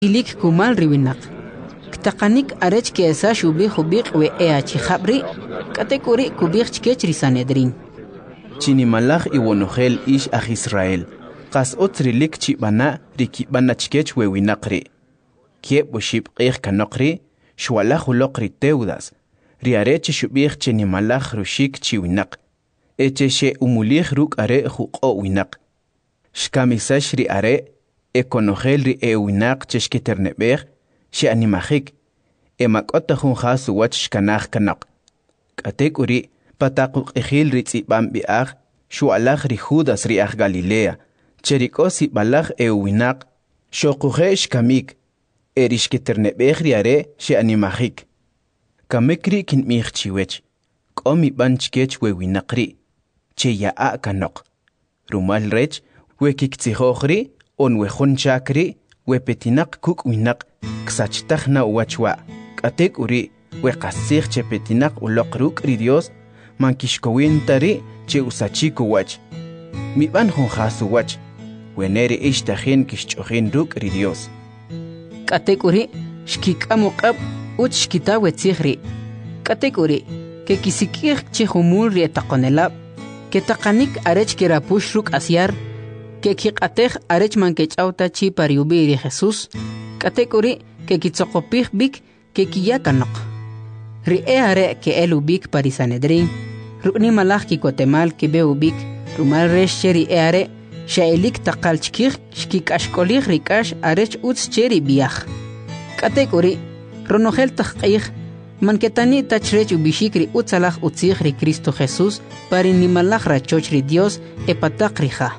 ilik kumal riwinak. Ktaqanik arech que esa shubi hubik we eachi habri, katekuri kubik chkech risanedrin. Chinimalaj iwonojel ish aj Israel. Qas otrilik chibana rikibana chkech we winakri. Kiep buship qih kanokri, shwalaj ulokri teudas. Riareche shubik chinimalaj rushik chiwinak. Eche she umulij ruk are huqo winak. Shkamisash ri are, ekonojel ri winak cheshkiternebeg, she animajik. Emakota junjas wach shkanaj kanak. Katek uri, patakuk ejil ri tzibam biag, shualaj ri Judas ri aj Galilea, cherikosi balaj winak, shokuje shkamik, erishkiternebeg ri are, she animajik. Kamekri kin mij chiwech, komi banchkech we winakri, che yaa kanok. Rumal rech, we kiktsijohri, on we honchakri, we petinak kuk winak, ksachtajna wachwa. Katek uri, we kasich che petinak ulokruk ri Dios, mankishkowintari che usachiko wach. Mi ban honjasu wach, we nere ishtajen kishchojen ruk ri Dios. Katek uri, shkikamukab, uch shkita wetzihri. Katek uri, que kisikir chihumul ri etakonelab, que takanik arech kirapush ruk asiar, que kikatej arech mankechauta chi pariubi ri Jesús, katek uri, que kitzokopih bik, que kiyakanok. Ri are que el ubik parisanedrin, rukni malach kikotemal que be ubik, rumal resh cheri are, shaelik takal chkir, shkikashkolih rikash arech utz cheri biach. Katek uri, ronogel takqih, manketani tachrech ubishikri utzalaj utzihri Cristo Jesús, parinimalaj rachochri Dios, epatak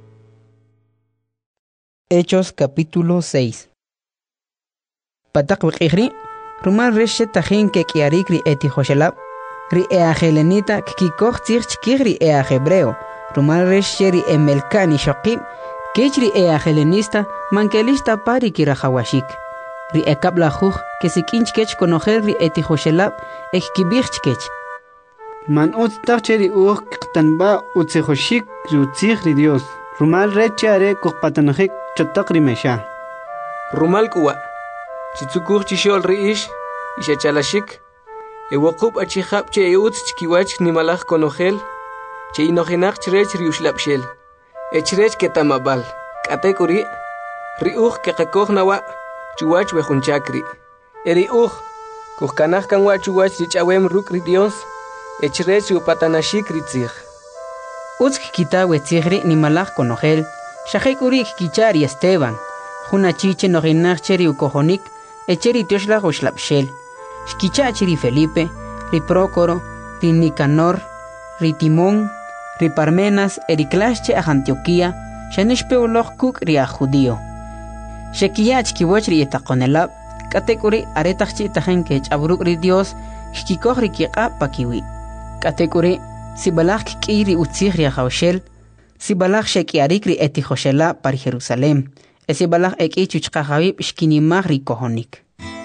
Hechos capítulo 6. Patak wikihri, rumal reshe tajin ke kiarikri eti joshelab, ri eajelenita kikikoch tzirchkihri hebreo, rumal resheri emelkani shokib, kechri eajelenista mankelista pari kirajawashik. Ri ekablajuj que sikinchkech konojel ri eti joshelab, ekkibichkech. Man utstacheri qtanba utsejoshik rutzihri Dios. Rumal rechare kukpatanajik chotakri mesha. Rumal kuwa. Chitsukur chishol riish, ishachalashik. Ewakub achihab che eutz chkiwach nimalach konojel. Che inojenach chrech riushlapshel. Echrech ketamabal. Katekuri. Riuj kekakoj nawa. Chuwach wejunchakri. Eriuj. Kujkanaj kanwa chuwach richawem rukri Dios. Echrech upatanashik ritzih. Utsk kita wetzihri ni malach konojel, shahekuri kichari Esteban, juna chiche noginach cheri ukojonik, echeri tioshla ushlapshel, shkichachiri Felipe, ri Prócoro, ri Nicanor, ri Timón, ri Parmenas, eriklasche a Antioquía, shanishpeoloch kuk ri a judío. Shekiyach kiwach ri etakonelab, katekuri aretachchi tajen kech abruk ri Dios, shkikoch ri kiqa pakiwi. Katekuri si balach kiri utzihri jaushel, si balach shekiarikri eti joshela par Jerusalem, si balach eki chuchkajabib shkinimach ri kohonik.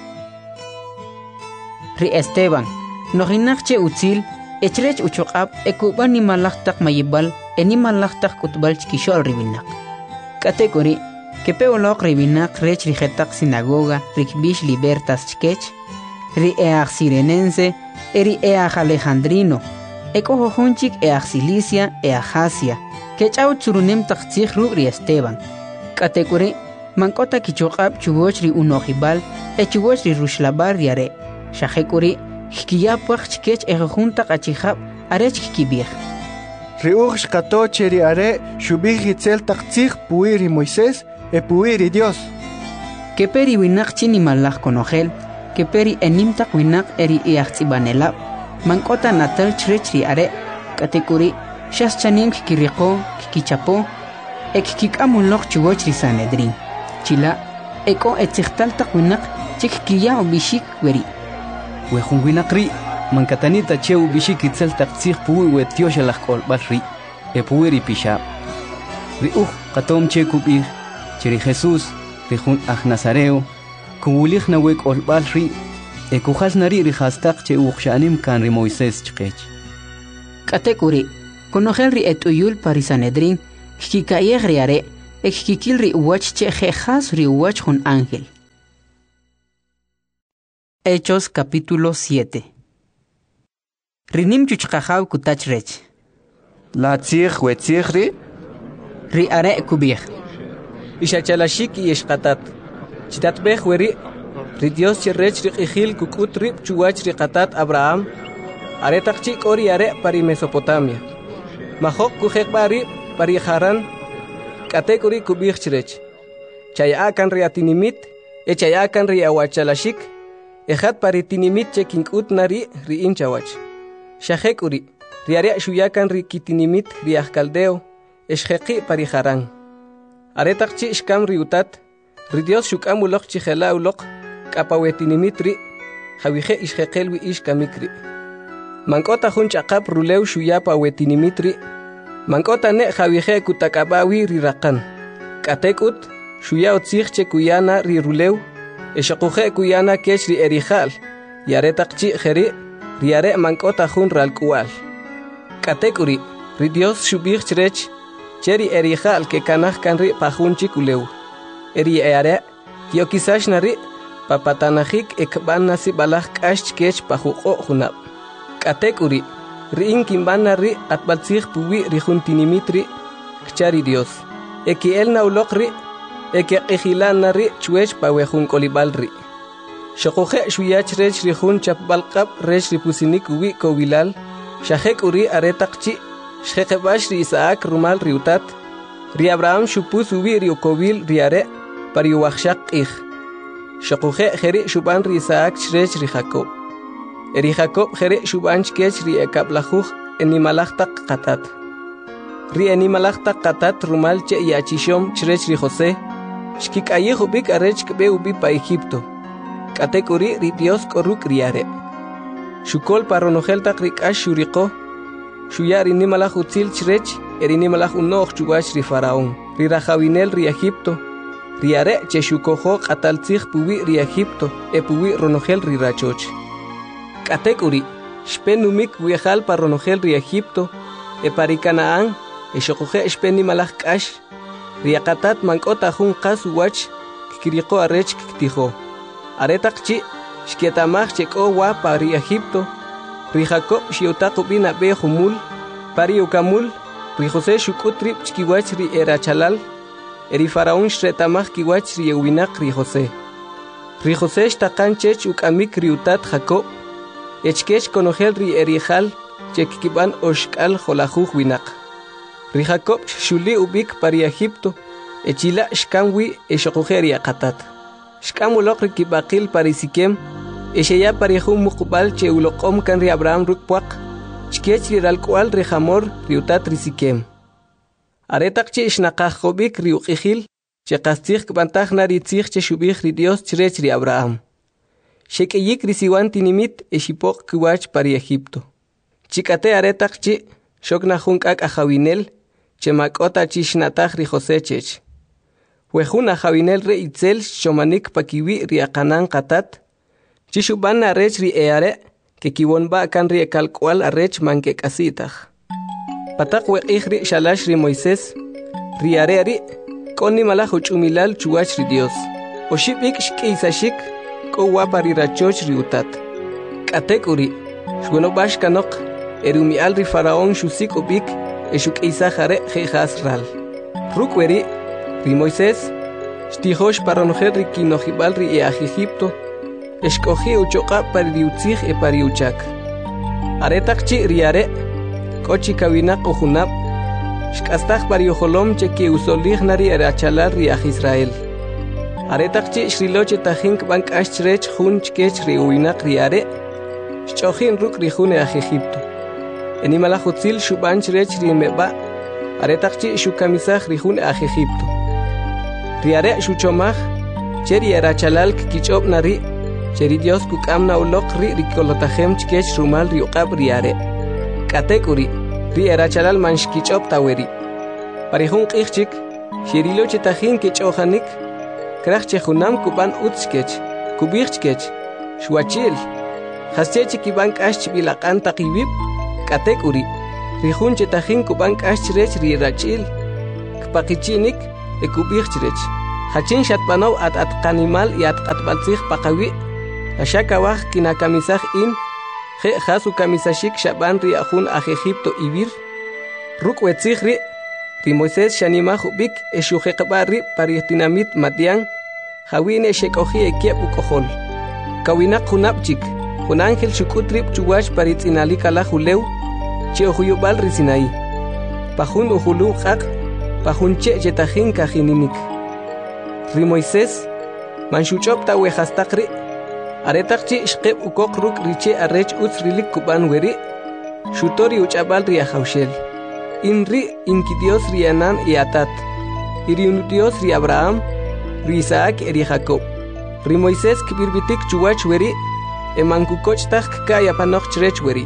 Ri Esteban, noginach che utzil, echrech uchokab ekuban ni malachtak mayibal, eni malachtak kutbal chkishol ribinak. Katekuri, que peolok ribinak rech rijetak sinagoga, rikbish libertas chkech, ri each sirenense, eri each alejandrino, Eko honchik each Cilicia each Asia, que chau churunem taktzich rugri Esteban. Katekuri, mankota kichokab chubochri unojibal, chubochri rushlabar diare. Shahekuri, hkiyapuach chkech junta kachihab, arech kibir. Riuj shkato cheri are, shubih hitzel taktzich puiri Moisés, puiri Dios. Que peri winak chini malach konogel, que peri enimtak winak eri eachzibanelab. Mankota natal chrechri are, katekuri, shas chanim kikiriko, kikichapo, kikamulok chubochri Sanedrin. Chila, eko etzichtal takwinak, chikkiya ubishik weri. Wejun winakri, mankatanita che ubishik itzel taktzich puwi wetioshalax kolbalri, puwiri pisha. Riuj, katom che kubir, cheri Jesús, rijun aj Nazareo, kubulich na wek olbalri, Ekujas nari rihastak che uxanim kan ri Moisés chkech. Katekuri, konogel ri etuyul parisanedrin, kikayeg riare, ekikil ri uwach che jejas ri uwach hun ángel. Hechos capítulo 7. Rinim chuchqajaw kutach rech. La tzig we tzigri. Ri are kubij. Ishachalashik y ishqatat. Chitatbej weri. Ri Dios cherrech ri qijil kukut rib chuwach ri qatat Abraham. Are taqchik ori are pari Mesopotamia. Mahok kujek bari pari Haran. Katek ori kubij cherech. Chayakan ri atinimit. Echayakan ri awachalashik. Ejat pari tinimit chekinkut nari ri inchawach. Shahek uri. Riare shuyakan ri kitinimit ri ahkaldeo. Eshjeqi pari Haran. Aretakchi ishkam ri utat. Ri Dios shukam ulok chijela ulok. Kapawetinimit ri. Javije ishjeqel wi ishkamikri. Mankota hunch akap ruleu shuyapa wetinimit ri. Mankota ne javije kutakabawi ri rakan. Katekut. Shuya otzigche kuyana ri ruleu. Eshakuje kuyana kech ri erijal. Yare takchi jeri. Riare mankota hun ralkual. Katekuri. Ri Dios shubich chrech. Cheri erijal ke kanaj kanri pajun chikuleu. Eri eare. Kiokisash nari. Papatanajik ekban nasi balaj kash kech pajuko junab. Katekuri. Ri inkimban nari atbalzig puwi ri juntinimitri. Kchari Dios. Eki el naulokri. Eke ejilan nari chuech pawejun kolibalri. Shokoje shuyach rech rihun chapbalqab rech ripusinik uwi kovilal. Shahek uri aretakchi. Shhekebash ri Isaac rumal riutat. Ri Abraham shupus uwi riukovil riare. Pariuachshak ij. Shokoje jeri shuban ri Isaac rech ri Jacob. Eri Jacob jeri shuban chkech ri ekablajug enimalachtak qatat. Ri enimalachtak qatat rumal che yachishom chrech ri José. Shkik ayehubik arech kbe ubi pa Egipto. Katekuri ri Dios koruk riare. Shukol paronojel tak rikash shuriko. Shuyari nimalach utzil chrech. Eri nimalach unoch chugash ri Faraón. Ri rajawinel ri Egipto. Riare che shukojo qataltzig puwi ri Egipto. E puwi ronojel ri rachoch. Katekuri. Shpenumik wiejal paronojel ri Egipto. E pari Canaán. E shokoje shpen nimalach kash. Riakatat mankota jun qas wach kikiriko arech kiktijo. Aretakchi shkietamach cheko wa pari Egipto. Ri Jacob shiotako bina be humul. Pari ukamul. Ri José shukutrip chkiwach ri erachalal. Eri Faraón shretamach kiwach ri ewinak ri José. Ri José shtakanchech ukamik ri utat Jacob. Echkech konojel ri erijal chekkiban oshkal jolajuj winak. Ri Jacob shuli ubik pari Egipto. Echila shkamwi eshokujeri akatat. Shkamulok ri kibakil pari Sikem. Esheya pari jun mukbal che ulokom kan ri Abraham rukpuak. Chkech ri ralkual ri Hamor ri utat ri Sikem. Aretakchi ishnakajobik ri uqijil. Che kastig kbantaj nari tzig che shubich ri Dios chrech ri Abraham. Shekeyik ri siwan tinimit eshipok kiwach pari Egipto. Chikate aretakchi shokna junkak ajawinel. Chemakota chishnatach ri José chech. Wejuna jawinel re itzel shomanik pakiwi ri akanan qatat. Chishuban arech ri eare. Que kiwonba kan ri ekalkual arech manke kasitach. Patak weqih ri shalash ri Moisés. Ri are ri. Koni malach uchumilal chuach ri Dios. Oshibik shkiisashik. Ko wapa ri rachoch ri utat. Katek uri. Shwenobash kanok. Erumi al ri Faraón shusik ubik. Eshuk Isahare Jehazral. Rukweri, ri Moisés, Shtihosh paronojel ri kinojibal ri Egipto, Eshkoji uchoka pariutzig e pariuchak. Aretakchi riare, Kochi kawinak ujunab, Shkastach pariojolom cheki usolig nari erachalal ri Israel. Aretakchi shriloche tajink bank ashrech hun chkech ri uinak riare, Shchojin ruk ri june Egipto. Enimalajuzil shuban chrech ri meba. Aretakchi shukamisaj ri jun Egipto. Riare shuchomaj. Cheri erachalal kichob nari. Cheri Dios kukamna ulok ri kolotajem chkech rumal ri uqab riare. Katekuri. Ri erachalal manshkichob taweri. Parihun qijchik. Sherilo chetajin kichojanik. Krach chejunam kuban utskech. Kubijchkech. Shuachil. Haschechi kibank ash bilaqan taqibib. Katekuri. Rijun chetajin kuban kashrech ri rachil. Kpakichinik ekubich chrech. Hachin shatpanov at kanimal y at katbalzig pakawi. Ashaka waj kina kamisaj in, je jasu kamisashik shaban ri ajun aj Egipto ibir. Ruk wetzig ri Moisés shanima hubik eshujeqba ri paritinamit matian, jawine shekoji ekiep ukojol. Kawinak junapchik, jun ángel shukutrip chuwash paritzinalika juleu, che ojuyubal risinai. Pajun ujulu qaq, pajun che yetajin kajininik. Ri Moisés, manshuchopta wejastaqri, aretaqchi shqeb ukok ruk riche arrech utzrilik kuban weri, shutori uchabal ri ajaushel. Inri inkidios ri Anan y Atat, iriunudios ri Abraham, ri Isaac ri Jacob. Ri Moisés kibirbitik chuwach weri, emankukochtaq kaya panoq chrech weri.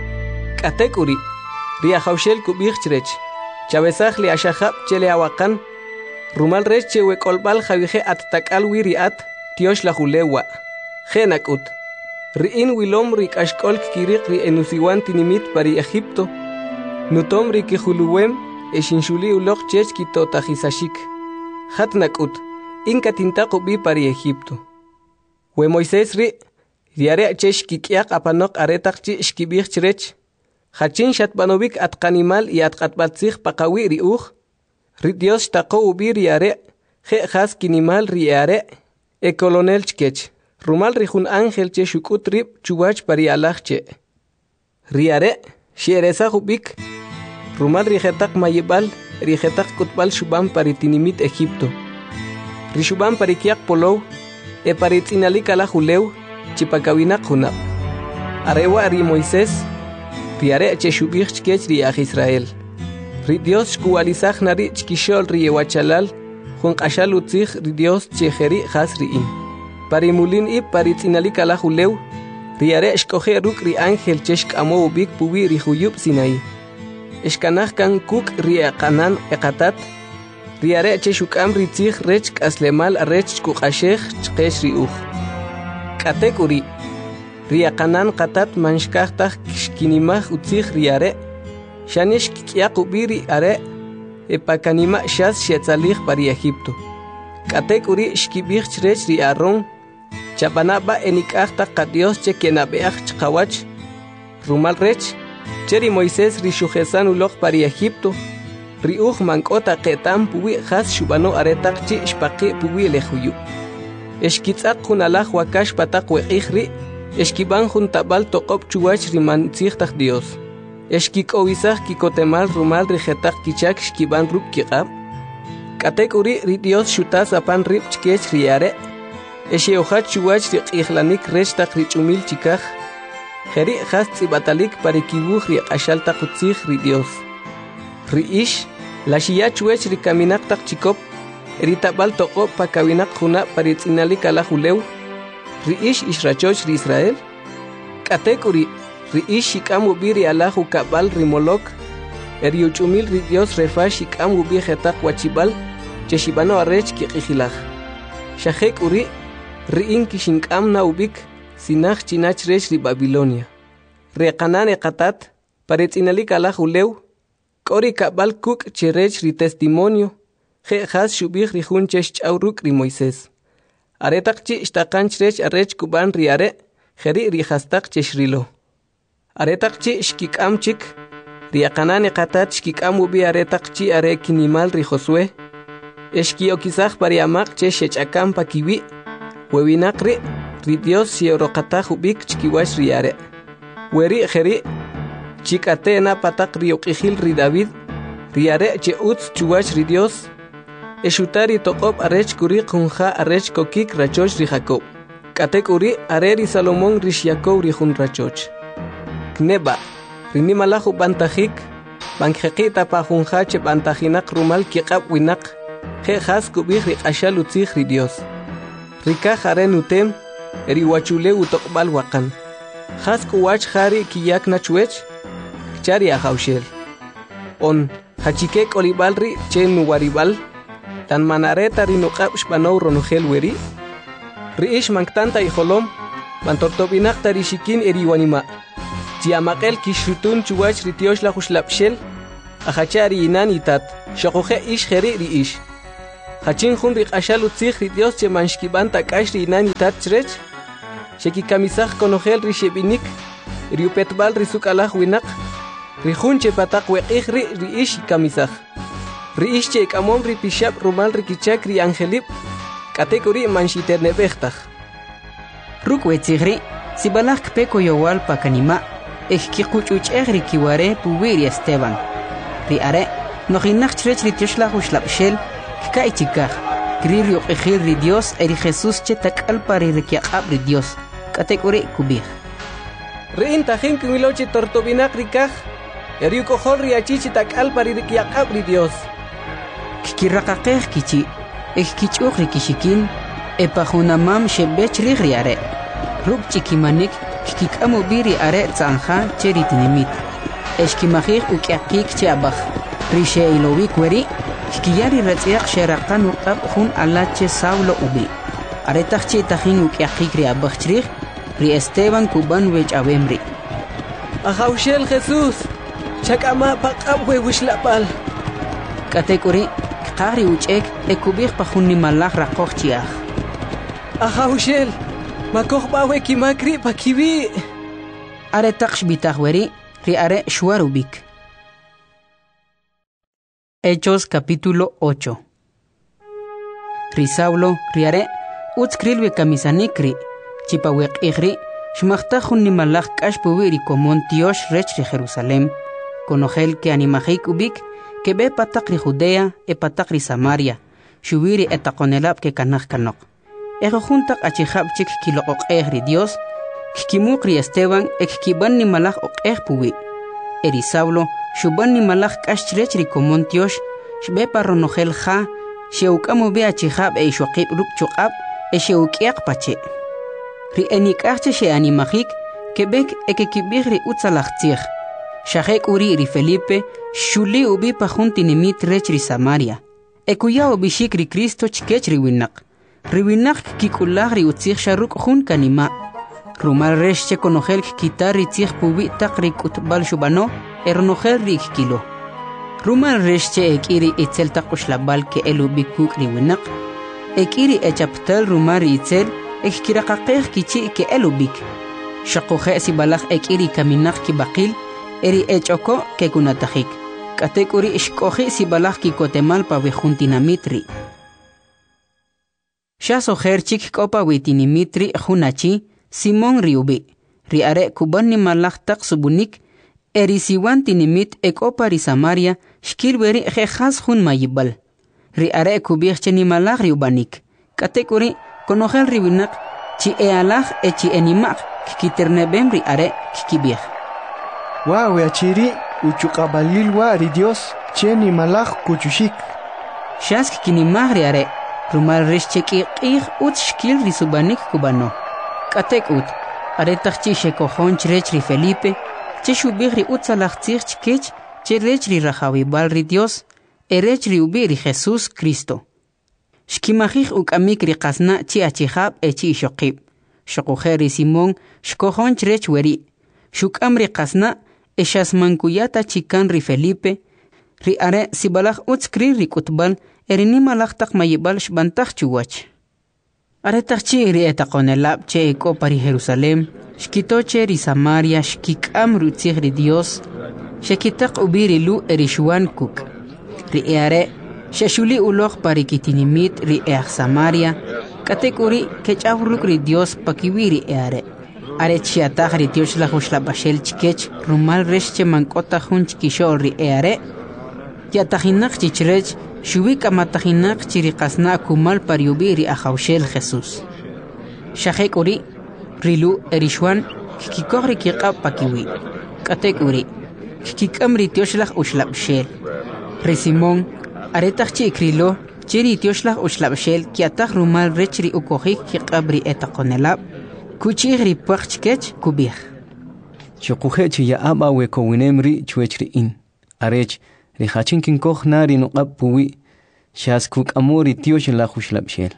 Katek uri, ri ajaushel kubig chrech, chavesaj li ashahab chele awakan, rumal rech che wekolbal javije at takal wiri at, tiosh la julewa. Genakut, ri in wilom ri kashkolk kirik ri enusiwan tinimit pari Egipto, Nutom ri kijuluwem eshinshuli ulok chech kitotajisashik. Hatnakut, inka tintaqo bi pari Egipto. We Moisés ri, diare chech kikiak apanok aretaqchi shkibig chrech. Hachin shatbanovik atqanimal y atqatbatzig paqawi ri uj. Ri Dios taqo ubi riare, je has kinimal riare, e colonel chkech. Rumal ri jun ángel che shukut rib chuwach pari alajche. Riare, shieresa ubik. Rumal rijetak mayibal, rijetak kutbal shubam paritinimit Egipto. Rishubam parikiak polou, e paritzinalik ala juleu, chipakawinak junab. Arewa ri Moisés, riare che shubich chkech riaj Israel. Ri Dios shkualizaj nari chkishol riewachalal, jun qashal utzig ri Dios chejeri has riin. Parimulin i paritzinalik ala juleu, riare shkoje ruk ri ángel cheshk amo ubik puwi ri huyub Sinai. Eskanaj kan kuk ria kanan ekatat, riare che shukam ritzig rech aslemal rech kukashej chkesh riuj. Katek uri, ria kanan katat manshkajtaj kishkinimaj utzig riare, shanesh kikiak ubiri are, epakanima shas shetzalij pari Egipto. Katek uri shkibij chrech ri Aarón, chapanaba enikajtaj kadios che kenabeaj chkawach, rumal rech, Cheri Moisés rishujesan ulok pari Egipto, riuj mankota ketam puwi has shubano aretaqchi shpaqi puwi lehuyu. Eshkitzaq junalaj wakash patak weqijri, eshkiban juntabal toqop chuwach rimantzijtaj Dios. Eshkikowisaj kikotemal rumal rijetaq kichak shkiban rub kiqab. Katek uri ri Dios shutas apan rib chkech riare, esheojat chuwach riqijlanik rechtak richumil chikaj, Jeri has tzibatalik parikibuj ri qashal taqutzig ri Dios. Ri ish, la shiyachuech ri kaminak tak chikop, eritabal toqop pakawinak juna paritzinalik ala juleu. Ri ish ishrachoch ri Israel. Katek uri, ri ish shikam ubiri ala jukabal ri molok, eriuchumil ri Dios refa shikam ubi jetak wachibal, cheshibano arrech kiqijilaj. Shahek uri, ri in kishinkam na ubik, Sinaj chinach rech ri Babilonia. Reqanan eqatat, paretzinalik ala juleu, kori kabal kuk cherech ri testimonio, je has shubij ri jun chesh chauruk ri Moisés. Aretaqchi ishtaqanch rech arrech kuban ri are, jeri ri hastaq cheshrilo. Aretaqchi shkikam chik, ri aqanan eqatat shkikam ubi aretaqchi are kinimal ri Josué. Eshkiokizaj pariamaq chesh echakam pakiwi, wewinakri, ri Dios sioroqataj ubik chkiwash riare. Weri jeri, chikate na patak ri uqijil ri David, riare che utz chuwash ri Dios, eshutari toqop arech kuri kunja arech kokik rachoch ri Jacob. Katek uri are ri Salomón ri Jacob ri jun rachoch. Kneba, ri nimalaju bantajik, banjeqita pa junja che bantajinak rumal kiqab winak, je has kubij ri qashal utzig ri Dios. Rika jaren utem, eri wachule utokbal wakan. Has kuwach jari kiyak nachuech, kchari ajaushel. On, hachikek olibalri chen nuwaribal, tan manareta rinukab shpanow ronogel weri. Riish manktanta ijolom, bantortobinak tarishikin eri wanima. Tiamakel kishutun chuwach ritiosh la hushlapshel, ajachari inan itat, shokoje ish jeri riish. Hachin jun rik ashal utzig ri Dios che manshkiban takash ri inan itat chrech, Sheki kamisaj konogel ri shebinik. Riupetbal ri sukalaj winak. Ri junche patak weqij ri ish kamisaj. Ri ish che ikamom ri pishab rumal ri kichak ri angelip. Katekuri manshiter nebechtaj. Ruk wetzigri, si balak peko yowal pa kanima, ki kuchuch egri kiware puwiri Esteban. Ri are, nojinak chrech ri tioshla ushlapshel, kika ichikaj, kri ri ri Dios eri Jesús che takal pari rikiakab ri Dios, katekuri kubij. Ri intajin kimilochi tortobinak rikaj, eri ukohol ri achichi takal pari rikiakab ri Dios. Kikirakakej kichi, kichuch ri kishikin, epajunamam shebech ri are. Ruk chikimanik kikikamu biri are tzanja cheri tinimit. Eshkimajik ukiakik cheabaj. Rishe ilowik weri, kikiyari ratziak sherakan urtab jun alache Saulo ubi. Aretak che tajin ukiakik riabaj chrij, ri Esteban kuban wech abemri. Ajaushel Jesús, chakama pakab we wishlapal. Katekuri, kari uchek ekubij pajun nimalaj rakoj chiaj. Ajaushel, makoj bawe kimakri pakibi. Are taksh bitahweri, ri are shuarubik. Hechos capítulo 8. Ri Saulo, ri are, utskrilwe kamisanikri, chipawek igri, shmachtajun nimalaj kashpuwiri komon tiosh rech ri Jerusalem, konogel que animajik ubik, que be patak ri Judea e patak ri Samaria, shubiri etakonelab que kanaj kanok. Ejo juntak achihab chik kilo ri Dios, kikimuk ri Esteban kiban ni malaj puwi. Eri Saulo, shuban ni malaj kashrech ri komon tiosh, shbe parronogel ja, sheukamo be achihab shwaqib rup chuqab, sheukiak pache. Ri enikachche she animajik, kebek ekekibig ri utzalachtzig. Shahek uri ri Felipe, shuli ubi pajuntinimit rech ri Samaria. Ekuya ubishik ri Cristo chkech ri winak. Riwinak kikulag ri utzig sharuk jun kanima. Rumal resh che konogel kitar ri tzig pubi tak ri kutbal shubano, ernogel ri kilo. Rumal resh che ekiri itzel takushlabal ke elubikuk ri winak. Ekiri echaptal rumar ri itzel ekkirakakej kichi ke elubik. Shakoje si balaj ekiri kaminak ki bakil, eri echoko ke kunatajik. Katekuri ishkoji si balaj ki kotemal pa vejuntinamitri. Shaso herchik kopa witinimitri junachi, Simon riubi. Ri are kuban ni malaj tak subunik, eri siwan tinimit ekopa ri Samaria, shkilweri jehaz jun mayibal. Ri are kubich ni malaj riubanik. Katekuri, konogel riwinak, chi ealaj chi enimak, kikiternebem ri are kikibich. Wow, achiri, uchukabalilwa ri Dios, cheni malaj kuchushik. Shask kinimag ri are, rumal rishcheki qih ut shkil ri subanik kubano. Katek ut, aretak chi shekojon chrech ri Felipe, che shubig ri utzalachtzig chkech, che rech ri rajawibal ri Dios, erech ri ubi ri Jesús Cristo. Shkimajij ukamik ri qasna chi achihab chi shokib. Shokoje ri Simón, shkojon chrech weri. Shukam ri qasna, eshasmankuyata chikan ri Felipe, ri are sibalaj utskri ri kutbal, erini malajtak mayibal shbantaj chuwach. Aretak chi ri etakonelab che ekopa ri Jerusalem, shkitoche ri Samaria shkikam rutzig ri Dios, shekitak ubiri lu erishuan kuk. Ri eare, sheshuli ulog parikitinimit ri Samaria, katek uri kechavruk ri Dios pakiwiri eare. Are chiataj ri Dios la hushlabashel chikech, rumal reshche mankota hun chikishol ri eare, yatajinak chichrech, shubika matajinak chiriqasna kumal pariubiri ajaushel Jesús. Shahek uri, rilu erishuan, kikikogri kiqab pakiwi. Katek uri, kikikam ri tioshlah ushlabshel. Ri Simón, aretak chikrilo, chiri tioshlah ushlabshel, kiataj rumal rechri ukojik kiqabri etakonelab, kuchigri puachkech kubih. Chokuhechi ya aba wekowinem chuechri in. Arech, rihachin kinkoj nari nuqab puwi, shaskuk amori tiosh la hushlabshel.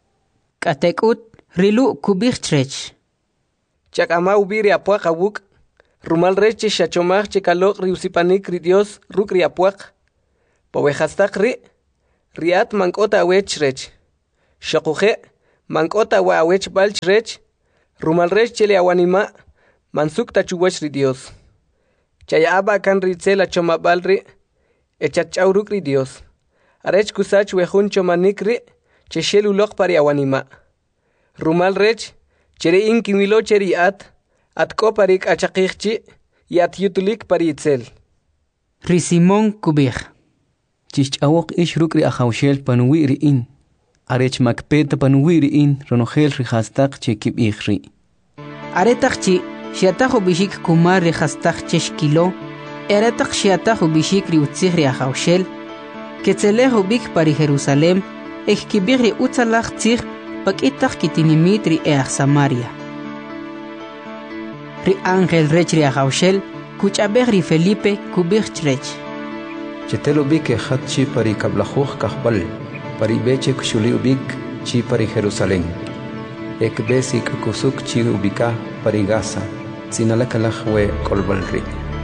Katekut rilu kubih trech. Chakama ubiri apuak awuk, rumal reche shachomach chekalok riusipanik ri Dios rukri apuak. Pawehastak riat mankota awech rech. Shakuje, mankota wa awech balch rech, Rumal rech chele awanima, mansuk tachuwach ri Dios. Chaya aba kan ritzel chomabalri, echachawruk ri Dios. Arech kusach wejun chomanikri, cheshel ulok pari awanima. Rumal rech, chere inkimilo cheri atko parik achakikchi, yat yutulik pari itzel. Ri Simón kubij. Chichawok ish rukri ahawshel panuwi ri in. Arech makpeta panuwi ri in, ronogel ri hastak che kib ikhri. Aretak chi, shiatajo bishik kumar ri hastak cheshkilo, aretak shiatajo bishik ri utzig ri ahawshel, ketzelejo bik pari Jerusalem, kibig ri utzalach tzig, pakitak kitinimit ri Samaria. Ri Ángel rech ri ahawshel, kuchabeg ri Felipe kubig chrech. Chetelo bik hatchi pari kablajuj kahbal, pari beche kushuli ubik chi pari Jerusalén. Ek besi kusuk chi ubika pari Gaza, sinalakalaj we kolbalri.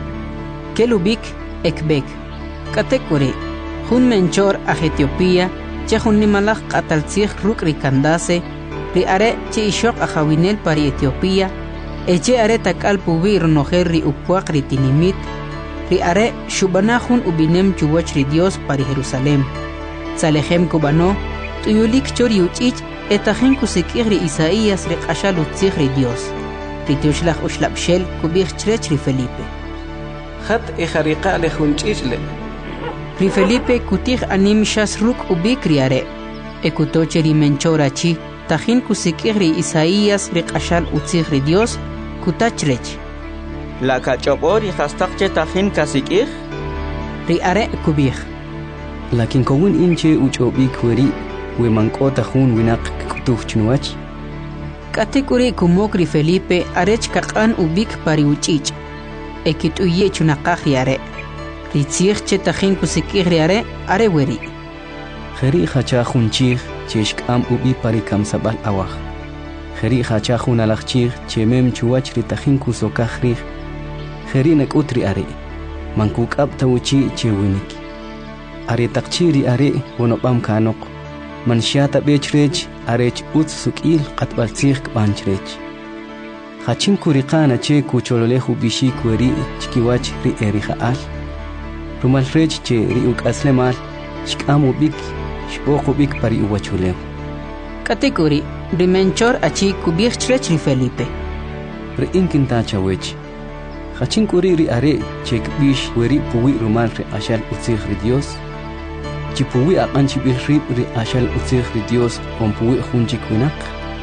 Kelubik ekbek. Katekuri, hun menchor a Etiopía, che hun nimalaj kataltzig ruk ri kandase, ri are che ishok a jawinel pari Etiopía, eche are takal pubi ronojer ri upuak ri tinimit, ri are shubanahun ubinem chuwach ri Dios pari Jerusalem. Tzalejem kubano, tuyulik chor yuchich, etajen kusekir ri Isaías ri qashal utzig ri Dios. Ri tioshlach ushlapshel kubig chrech ri Felipe. Hat ejariqa lejunchichle. Ri Felipe kutig anim shas ruk ubik ri are. Ekutoche ri menchorachi, tajin kusekir ri Isaías ri qashal utzig ri Dios, kutachrech. La kachopor y hastakche tajin kasikir. Ri are kubig. Lakin kowin inche uchobik weri, we mankota hun winak kutuj chnuach. Katekuri kumok ri Felipe arech kakan ubik pari uchich. Ekituye chunakaj ri are. Ri tzig che tajin kusekir ri are weri. Kheri khacha khunchig cheshk am ubi pari kamsabal awach. Kheri khacha khunalachchig chemem chuwach ri tajin kusokajri. Kheri nakutri are. Mankuk ab tawchi chewinik. Are takchiri are wonopam kanok. Manshata bechrech arech utz sukil qatbaltzig banchrech. Khachin kuriqana che kuchololehu bishik weri chkiwach ri erihaal. Rumal rech che ri ukaslemal shkamu bik shpoqu bik pari uwachulew. Katekuri rimenchor achi kubig chrech ri Felipe. Ri inkinta chawech. Khachin kuri ri are che kbish weri puwi rumal ri ashal utzig ri Dios. Chipuwi aqanchi bihrib ri ashal utzig ri Dios ompuwi junchik winak.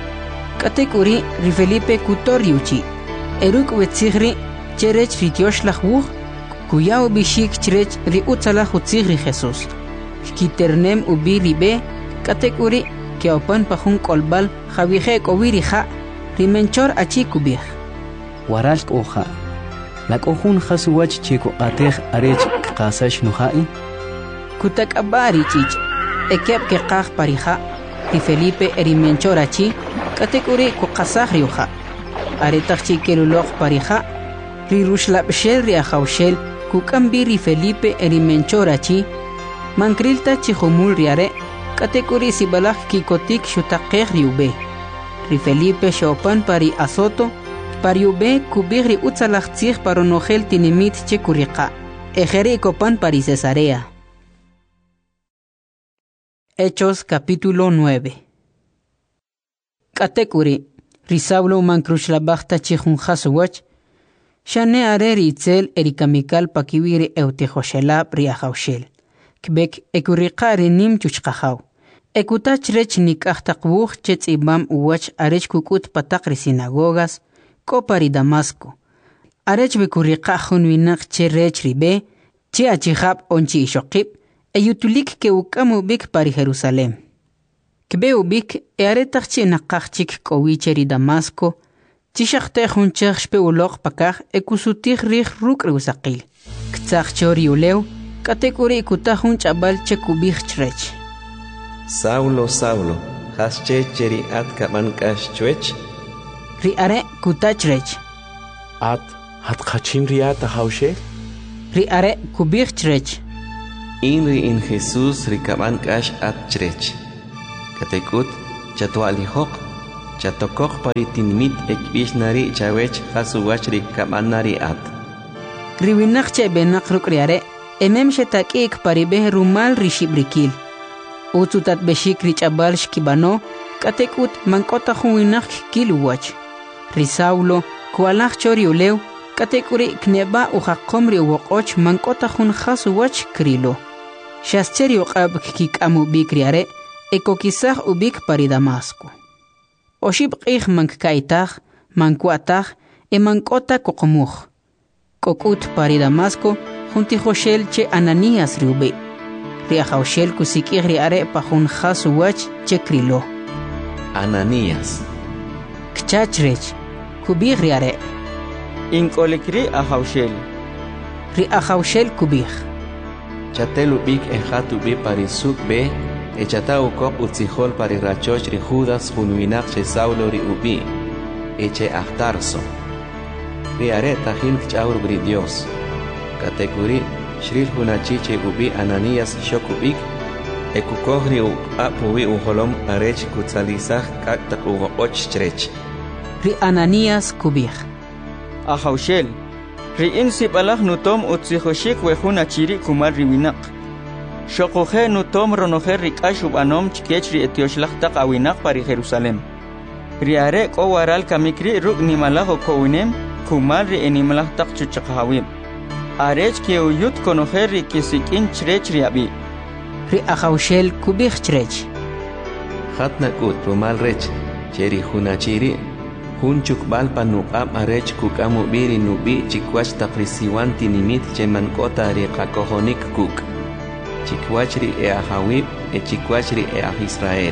Katekuri ri Felipe kutoriuchi. Eruk wetzigri cherech ri tioshlach wuch, kuyao bishik cherech ri utzalach utzig ri Jesus. Kiternem ubi ribe, katekuri ke opan pahun kolbal javije kowiri ja, ri menchor achi kubig. Waralk oja. Lak ohun khasuwach cheko atej arech qasash nuhai. Kutak abari chich, ekep ke qaj parija, ri Felipe eri menchorachi, katekuri kukasaj riuja. Aretach kelulok parija, ri rushlapshel ri ahawshel, kukambi ri Felipe eri menchorachi, mankrilta chihumul riare, katekuri sibalaj kikotik shutakej riube. Ri Felipe shopan pari azoto, pariube kubig ri utzalach tzig paronogel tinimit chekurika, ejeri kopan pari Cesarea. Hechos capítulo 9. Katekuri, Risaulo mankruchlabachta chihun haswach, shane areri itzel erikamikal pakiwiri eutejoshelab riahaushel. Kbek ekurikari nim chuchkahaw. Ekutach rech nikahtakbuch chetz ibam uwach arech kukut patakri sinagogas, kopari Damasco. Arech bekurikahun winak che rech ribe, che achihab onchi ishokib, eyutulik ke ukamu bik pari Jerusalem. Kbe ubik earetachchi nakachchik kowicheri Damasco, chishakte hunchach speulok pakach ekusutik rich ruk reusakil. Ktsach chori ulew, katekuri kutahun chabal chekubich chrech. Saulo, Saulo, hasche cheri at kamankash chwech? Ri are kutachrech. At khachim riata haushe? Ri are kubich chrech. Inri in Jesus rikaman kash at chrech. Katekut chatuali hok, Chatokok paritinimit ekbishnari chawech hasuwachri kamanari at. Riwinakche benak rukriare, emem shetakik paribeh rumal rishibrikil. Utsutat beshik richabal shkibano, katekut mankota huinak kiluwach. Risaulo, kualach choriuleu, katekuri kneba uhakomri wokoch mankota hun hasuwach krilo. Shascheri uqab kik amu bikriare, ekokisach ubik pari Damasco. Oshib qih mankkaitach, mankuatach, mankota kokomuch. Kokut pari Damasco, junti Joshel che Ananías riube. Riajoshel kusikir riare pahun hasuwach che krilo. Ananías. Kchachrech, kubir riare. Inkolikri Ajoshel. Riajoshel kubir. Chatelubik ejatubi parisuk be, echatauko utzihol parirachoch ri Judas junwinak che Saulo ri ubi, eche ahtarso. Riare tajin kchaur bri Dios. Katekuri, shril hunachiche ubi Ananías shokubik, ekukohri apuwi uholom arech kutzalizach kaktak ugo ochchrech. Ri Ananías kubir. Ajoshel. Ri'in sibalach nutom utzihoshik wehuna chiri kumar riwinak. Shokoje nutom ronoje rikashub anom chkech ri etioshlachtaq awinak pari Jerusalem. Riare ko waral kamikri ruk nimalaho kounem kumar ri enimalachtaq chuchaqhawim. Arech ke uyut konoje ri kisikin chrech riabi. Ri Ajoshel kubir chrech. Hatnakut rumal rech, cheri hunachiri. Hunchuk balpa nuqam arech kukamu biri nubi chikwach taprisiwan tinimit chemankota riqakohonik kuk. Chikwachri ahawib chikwachri Israel.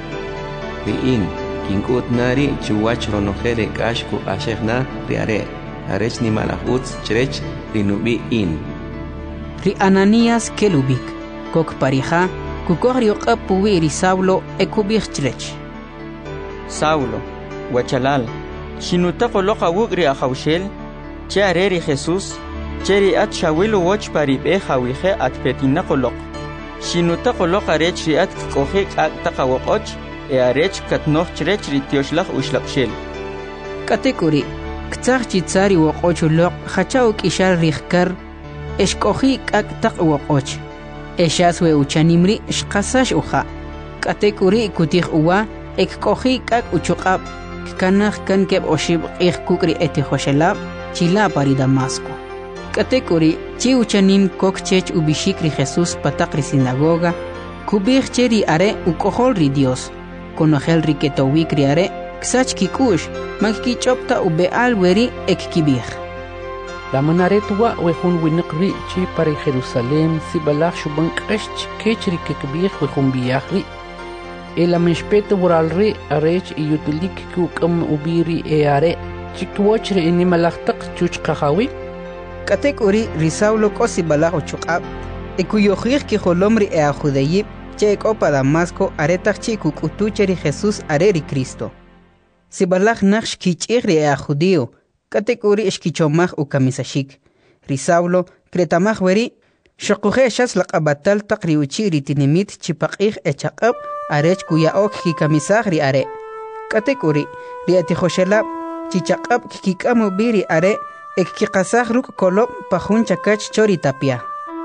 Riin kinkut nari chuwach ronojere kashku ashegna riare. Arech ni malahuts chrech rinubi in. Ri Ananías kelubik. Kok parija kukor yoqab puwi ri Saulo ekubik chrech. Saulo. Wachalal, shinutako loka wugri Ajoshel, chareri Jesús, cheri at shawilu watch paribe hawihe at petinako lok. Shinutako loka rechri at kohe aktaka wokoch, arech katnoch chrech ritioslach ushlapshel. Katekuri, ktsar chitsari wokoch lok, hachao kishar rihkar, eshkohi aktak wokoch. Eshaswe uchanimri shkasash uha. Katekuri kutih uwa, ekkohi kak uchukab. Kanach kan keb oshib kukri eti Joshelab, chila pari Damasco. Katekuri, chi uchanim kokchech ubishikri Jesús patakri sinagoga, kubir cheri are ukohol ri Dios, konojel riketowikri are, ksach kikush, magkichopta ubeal weri ekkibir. La manaretua wehun winakri chi pari Jerusalem si balach shubank esh kechri kekbir wehun biyahri. El ameshpete buralri arech iyutulik kukam ubiri are chikwochre inimalachtak chuchqahawi. Katekuri risaulo kosi balach uchukab, ekuyohir ki holomri ajudeyib, che ekopa Damasco aretach chikukutucheri Jesús areri Cristo. Si balach naksh kichigri ajudio, katekuri eshkichomach ukamisashik. Risaulo kretamach weri, shokuhe shas laqabatal takriuchi ritinimit chipaqih echaqab, arech kuya ok kikamisach ri are. Katekuri, ri ati Joshela, chichaqab kikikamu biri are, ek kikasach ruk kolop pahun chakach chori tapia.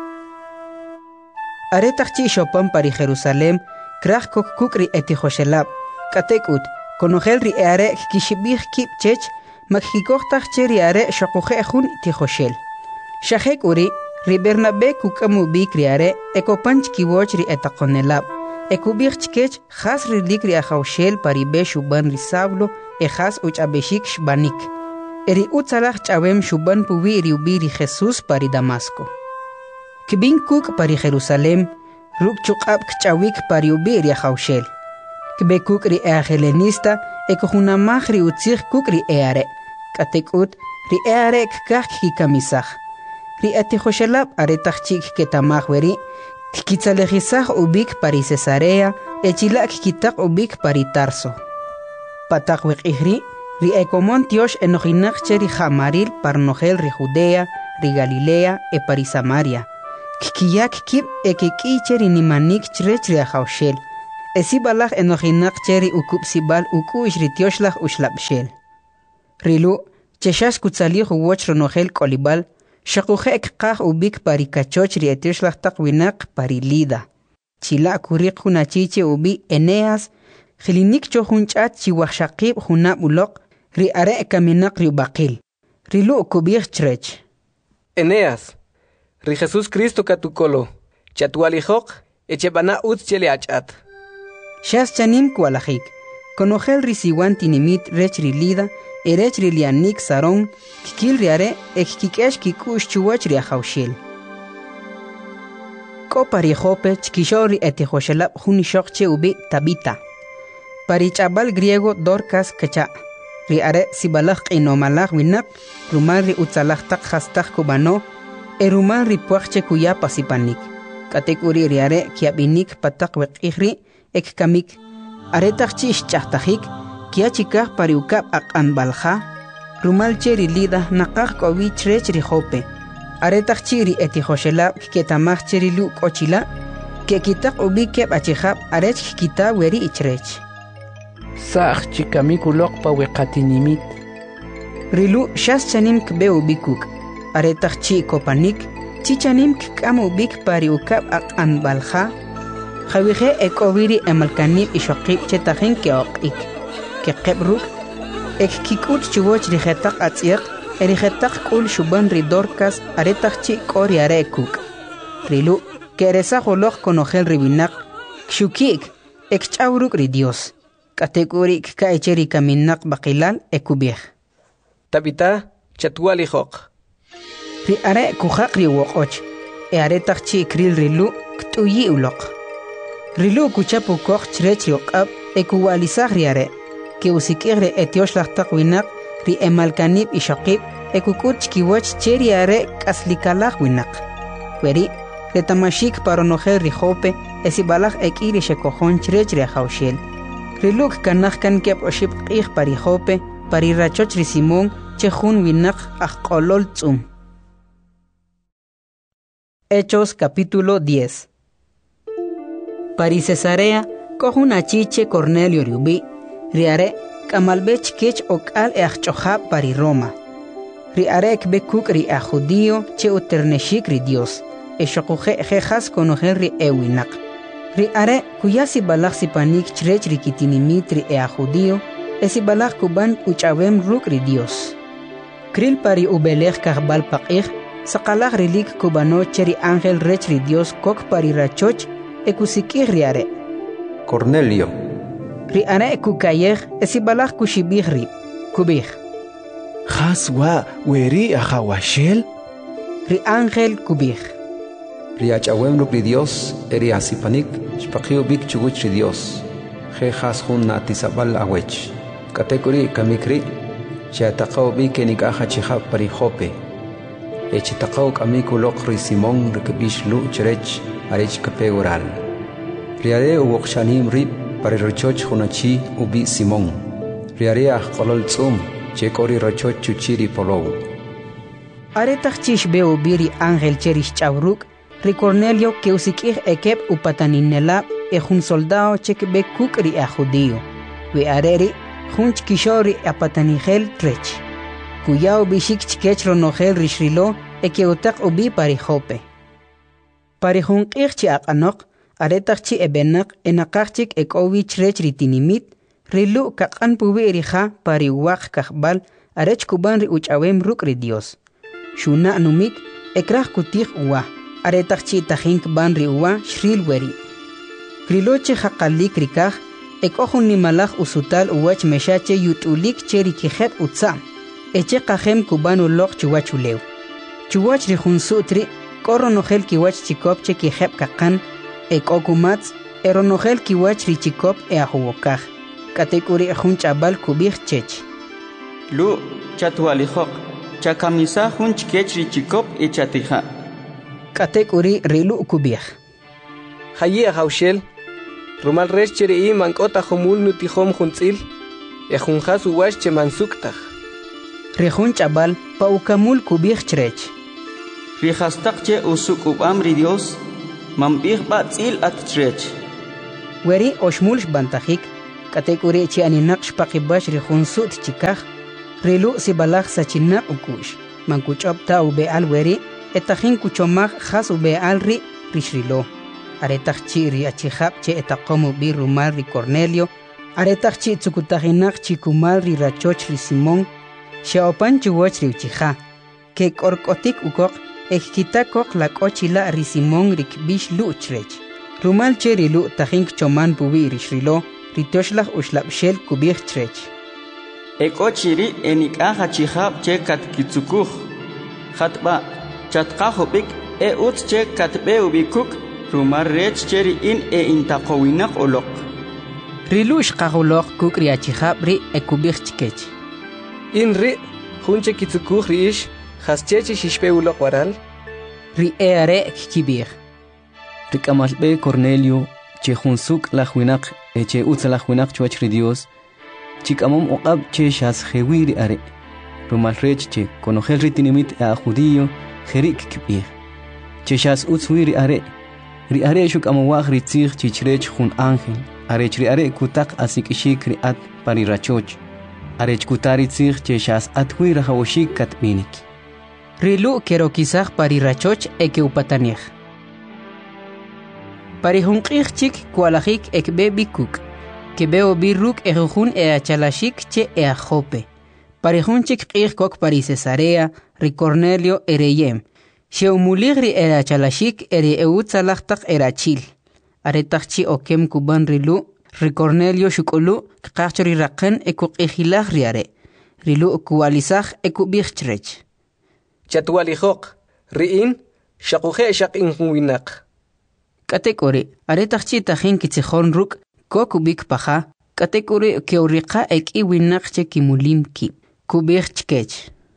Are takchi shopan pari Jerusalem, krach kok ri ati Joshela. Katekut, konogel ri are kishibih kip chech, makkikochtach cheri are shokuhe hun ti Joshel. Shahek uri, ri Bernabe kukamu bikri are, ekopanch kiwoch ri etakonelab. Ekubir chkech khas rilikri Ajoshel paribe shuban ri Saulo khas uchabeshik shbanik. Eri utzalach chawem shuban puwi riubiri Jesús pari Damasco. Kibin kuk pari Jerusalem, ruk chukab kchawik pari ubiri Ajoshel. Kibe kuk ri helenista ekohunamach ri utzich kuk ri eare. Katekut ri eare kkach kikamisach. Ri ati Joshelab aretach chik ketamach weri, Kitzalejizaj ubik pari Cesarea, echilak kitak ubik pari Tarso. Patakwek ihri, ri ekomon tiosh enojinak cheri jamaril parnogel ri Judea, ri Galilea, e pari Samaria. Kikiyak kip ekeki cheri nimanik chrech ri Ajoshel. Esibalach enojinak cheri ukup sibal ukush ritioshlah ushlapshel. Rilu, cheshash kutzalih uwoch ronohel kolibal, shakuhe ekqah ubik parikachoch rietioshlah takwinak parilida. Chila kurik hunachiche ubi Eneas, Khilinik chohunchat chiwashakib hunab ulok, ri are kaminak riubakil. Rilu kubir chrech. Eneas, ri Jesus Cristo katukolo, chatualijok, echebana ut chele achat. Shas chanim kualajik, konogel risiwan tinimit rech rilida, erech rilianik saron, kikil riare, ekikikesh kikush chuwach riahaushil. Ko parijope chkishori etihoshelab hunishokche ubi Tabita. Parichabal griego Dorcas kacha. Riare sibalach inomalach winak, rumal ri utzalach tak hastach kubano, erumal ri puachche kuya pasipanik. Katekuri riare kiabinik patak wekihri, ek kamik. Aretach chish chahtajik, kia chikah pariukap ak anbalja, rumal cheri lida nakach kovich rech rijope. Aretach chiri etihoshelab ketamach cheri lu kochila, ke kitak ubi kep achihab arech kita weri ichrech. Sach chikamikuloq pa wekatinimit. Rilu shas chanim kbe ubikuk. Aretach chi kopanik, chichanim kikam ubik pariukap ak anbalja. Khawije ekoviri emalkanib ishokib chetahin keokik. Kekebruk, ek kikut chuwoch rijetak atziak, erijetak kul shuban ridorkas aretach chi kori arekuk. Rilu, keresa holok konogel ribinak, kshukik, ek chauruk ridios. Kategori ka echeri kaminak bakilal ekubih. Tabita chatualijok. Ri are kuhak riwokoch, e aretach chi kril rilu ktuyi ulok. Rilu kuchapu koch chrech yokab ekuwalisag riare, ke usikigre etioshlah takwinak ri emalkanib ishokib ekukut chkiwach cheri are kaslikalach winak. Weri, retamashik paronogel rijope esibalach ekiri shekojon chrech rehaushel. Riluk kanach kan kep oship qih parijope parirachoch risimon chejun winak ajkolol tzum. Hechos capítulo 10. Pari Cesarea kohun achiche Cornelio riubi, riare kamalbech kech okal eachchohab pari Roma. Riare ekbekuk ri a judío che uterneshik ri Dios, eshokuje jejas konojen ri ewinak. Riare kuyasi balak sipanik chrech rikitinimit ri a judío, esi balak kuban uchawem ruk ri Dios. Kril pari ubelech kahbal paqih, sakalak rilik kubano cheri ángel rech ri Dios kok pari rachoch, ekusikih riare. Cornelio. Riare ekukayeh, esi balak kushibih ri, kubih. Khaswa weri ahawashel? Ri ángel kubih. Riachawem ruk ri Dios, eri asipanik, shpakio bik chuguch ri Dios. Jejas hun natisabal awech. Katekuri kamikri, shiatakao bik enikaha chihab parijope. Echitakao kamikulok ri Simon rikebish lu cherech, arech kapegoral. Riare uwokshanim rib, parirochoch hunachi ubi Simon. Riare kolol tzum, chekori rochoch chuchiri polou. Aretach chish beo biri ángel cherish chavruk, ri Cornelio que usikih ekep upataninela un soldado chekbe kukri a judío. We areri, junch kishori apatanigel trech. Kuyao bishik chikech ronogel rishrilo eke utak ubi parijope. Parijun irchi akanok, aretachchi ebenak enakachik ek ovi trech ritinimit, rilu kakan pubi erija pariwak kahbal arech kuban ri uchawem ruk ri Dios. Shuna numik ekrach kutih uwa. Aretachchi tajink ban ri uwa shril weri. Kriloche hakalik rikaj, ekohun nimalach usutal uwach meshache yutulik cheri kijeb utzam. Eche kajem kubanu lok chuwachuleu. Chuwach rihun sutri, koronogel kiwach chikop che kijeb kakan, ekokumats, eronogel kiwach richikop ahuwokaj. Katekuri hun chabal kubij chech. Lu, chatualijok, chakamisa hun chikech richikop echatija. Katekuri rilu kubij. Hayi ahaushel, rumal resh cheri mankota homul nutihom juntzil, ejunjas uwash che mansuktaj. Rejun chabal paukamul kubij chrech. Rijastak che usuk ubam ri Dios, mambij batzil at chrech. weri oshmul bantajik katekuri chi aninak shpaqibash ri khunsut chikaj rilu sibalaj sachinak ukush mankuchop ta ube al weri etajin kuchomaj khas ube al ri rishrilo aretaj chi ri achijab che etaqomu bi rumal ri Cornelio aretaj chi tsukutajinak chikumal ri rachoch ri Simón xaopan chuwach ri uchija ke korkotik ukok ekkitakok la kochila ri Simón ri kbish luchrech rumal che ri lu tajin choman pubi rishrilo ritoshlaj ushlabshel kubij trech ekochiri enikaja chihab che katkitsukuj khatba chatqajobik utz che katbe ubikuk rumar rech cheri in intaqowinak oloq rilush qajoloq kukri achihab ri ekubij chkech in ri junche kitsukuj riish haschechi shishpe uloq waral ri are kibij rikamalbe Cornelio che junsuk la juinaq che utza la juinaq chuach ri Dios chikamom oqab che shas jewiri are rumal rech che conojel ritinimit a judío jerik kibij che shas utzwiri are ri are shuk amawag ri tzig chichrech jun ángel are chri are kutak asikishik ri at pari rachoch are kutari tzig che shas atwira hawoshik katminik rilu kero kisaj pari rachoch eke upatanej pari hunqij chik kualajik ekbe bikuk kebeo birruk ejujun achalashik che Jope pari hunchik qij kok pari Cesarea ri Cornelio ereyem Sheumuligri era chalashik ere eutzalachtak era chil. Aretachchi okem kuban rilu, Cornelio shukulu, kachri raken eku ejilag riare. Rilu kualizach eku bichtrech. Chatualijok, riin, shakuhe shak inhuinak. Katekori, aretachchi tajin kitzihon ruk, kokubik paja, katekori keurika ek iwinak che kimulim ki. Kubichkech.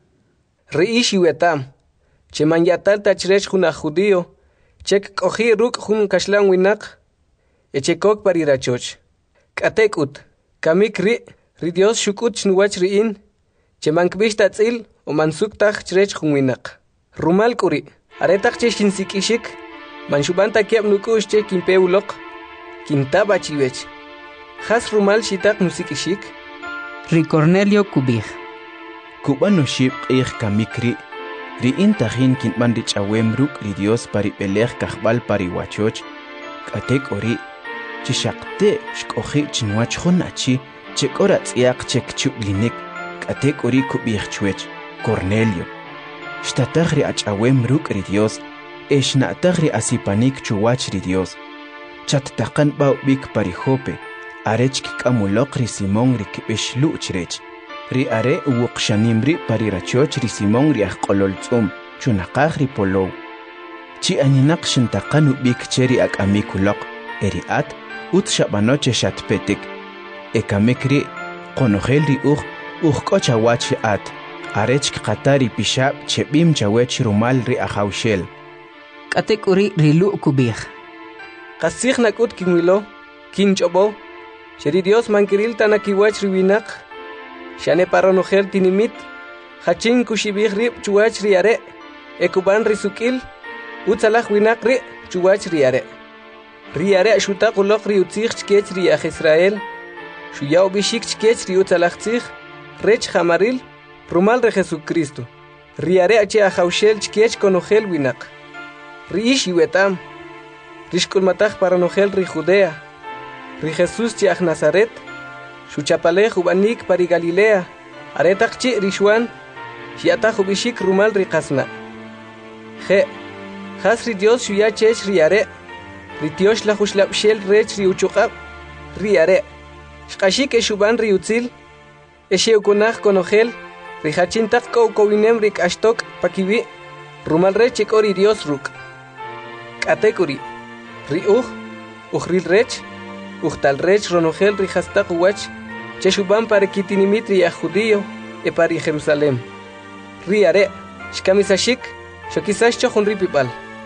Riish yuetam. Che manyatal tachrech juna judío, chek koji ruk jun kashlan winak, echekok parirachoch. Katekut, kamik ri Dios shukut chnuwach riin, che mankbish tatzil o mansuktaj chrech jun winak. Rumal kuri, aretak che shinsikishik, manshubanta kiab nukush che kimpeulok, kintaba chiwech. Has rumal shitak musikishik. Ri Cornelio kubij. Kubano shib qih kamikri. Ri intajin kinban ri chawemruk ri Dios pari pelej kajbal pari wachoch katek ori chishaqte shkoji chinwach jonachi chekora tsiaq chekchublinik katek ori kubij chwech Cornelio shtatag ri achawemruk ri Dios eshnatag ri asipanik chuwach ri Dios chattaqan bik pari Jope arech kikamuloq ri Simón ri kibeshlu chrech ri are uqshanimri pari rachoch ri Simón ri aqololtzum chunaqaj ri polow chi aninak shintaqanu bik cheri akamikulok eri at utshabanoche shatpetik ekamikri qonojel ri uqkochawach at arech qatari pishab chebim chawech rumal ri ahawshel katekuri rilu kubij qasig nakut kinwilo kinchobo cheri Dios mankiril tanakiwach riwinak Shane paronojel tinimit, hachin kushibig rib chuach riare, ekuban risukil, utzalaj winak ri chuach riare. Riare shutak ulok ri utzich chkech ri Israel, shuyao bishik chkech ri utzalaj tzich, rech hamaril, rumal re Jesucristo. Riare ache ahaushel chkech konojel winak. Riish yuetam, rishkulmataj paronojel ri Judea, ri Jesús chiach Nazaret, Shuchapalej ubanik pari Galilea, aretakchi rishwan, shiata hubishik rumal rikasna. Je, has ri Dios shuyachech riare, ritiosh la hushlapshel rech riuchukab, riare, shkashik eshuban riutzil, esheukunaj konojel, rihachintak kowinem rik ashtok pakibi, rumal rech ori Dios ruk. Katekuri, riuj, ujril rech, ujtal rech ronojel rihastak uwach, Cheshuban para kitinimitri a judío e para Jerusalén. Riare, shkamisashik, shokisash chohun ripipal.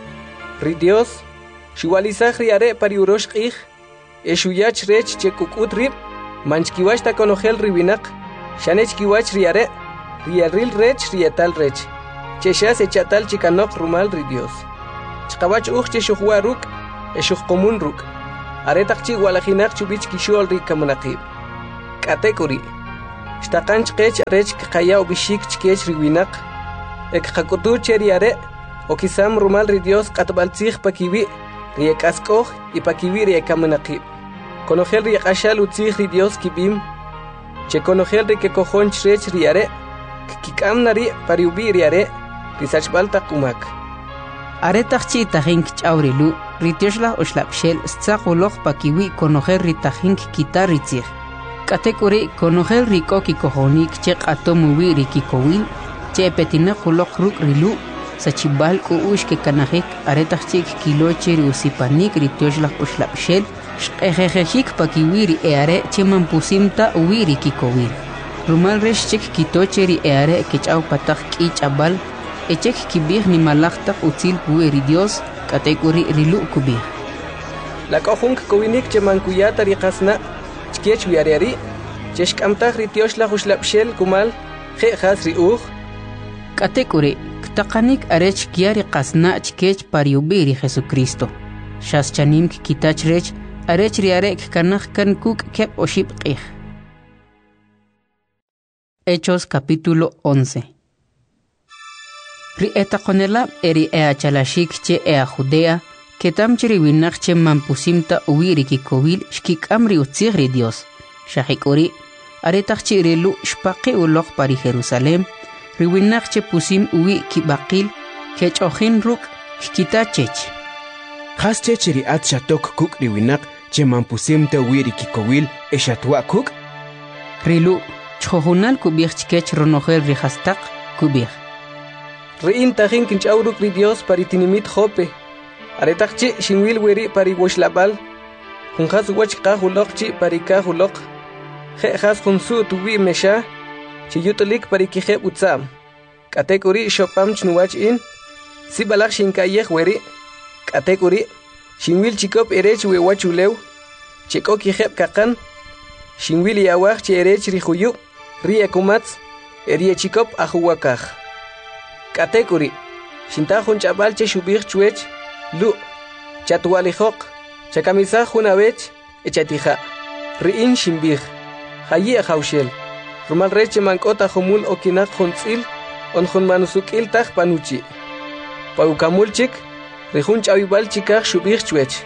Ri Dios, shuwalizach riare para urosh qih, e shuyach rech chekukut rip, manchkiwash ta konojel ribinak, shanech kiwach riare, riaril rech rietal rech. Cheshas echatal chikanok rumal ri Dios. Chkawach uch cheshuhua ruk, e shuhkomun ruk. aretaqchi walajinak chubich kishol ri kamunaqib katekuri shtaqanch qech rech qaya ubishik chkech riwinaq ek qakutu cheri are okisam rumal ri Dios qatbaltzig pakiwi ri kaskoj y pakiwi ri kamunaqib konojel ri qashal utzig ri Dios kibim che konojel ri ke kojonch rech ri are kikamnari pariubi ri are ri sachbalta kumak aretaqchi tajink chawrilu ritioshla oxlapshel stzaqoloq pakiwi konojer ritajink kitaritzig katekuri konojer rikoki kojonik che qatomuwi rikikowil che petinaqoloq ruk rilu sachibal kuush ke kanajik aretaqchi kiloche riusipanik ritioshla oxlapshel xqejejejik pakiwi ri eare che mampusimta uwi rikikowil rumal reshchik kitoche ri eare ke ch'aw pataq k'ich'abal echek kibij ni malaqtaq utzil puwi ri Dios katekuri rilu kubij la kojunk kowinik che mankuyata ri qasna chkech wiariari che xk'amtaj ri tioxla uxlapxel kumal je jas ri uj katekuri ktaqanik arech kiari qasna chkech pariubi ri Jesucristo shas chanim kitach rech arech ri arek kanaj kan kuk kep oshib qij Hechos capítulo 11 Ri etaqonela eri chalashik che Judea ketam chiri winaq che mampusimta uwiri kikowil shkik'amri utzig ri Dios shahikuri aretaq chirilu shpaqi uloq pari Jerusalem ri winaq che pusim uwi kibaqil kech'ojin ruk kitachech Khas che chiri at shatok kuk ri winaq che mampusimta uwiri kikowil eshatwa kuk rilu chojunal kubij chkech ronojel ri hastaq kubij Rein tajin kinch'awruk ri Dios paritinimit Jope aretaqchi shinwil weri pari woxlabal junjas wach qahuloqchi pari kahuloq jejas junsu tuwi mesha chiyutulik pari kijeb utzam katekuri shopam chnuwach in sibalaq shinkayej weri katekuri shinwil chikop erech we wachulew chiko kijeb kaqan shinwil yawaj che erech ri juyu ri ekumatz erie chikop ajuwakaj katekuri shintajun chabal che shubij chwech lu chatwalijoq chakamisaj junabech echatija riin shimbij hayi haushel rumal reche mankota jumul okinak juntzil on jun manusukil taj panuchi paukamulchik rijun chawibal chikaj shubij chwech